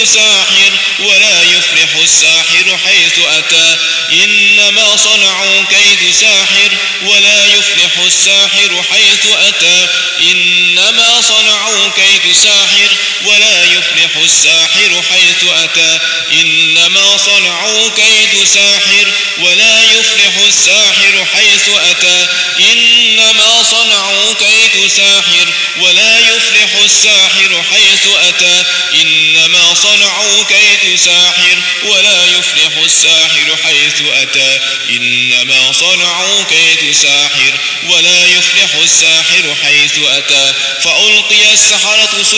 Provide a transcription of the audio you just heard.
ساحر ولا يفلح الساحر حيث أتى إنما صنعوا كيد ساحر ولا يفلح الساحر حيث أتى إنما صنعوا كيد ساحر ولا يفلح الساحر حيث أتى إنما صنعوا كيد ساحر ولا يفلح الساحر حيث أتى إنما صنعوا كيد ساحر ولا يفلح الساحر حيث أتى إنما صنعوا كيد ساحر ولا يفلح الساحر حيث أتى إنما صنعوا كيد ساحر ولا يفلح الساحر حيث أتى فألقي السحرة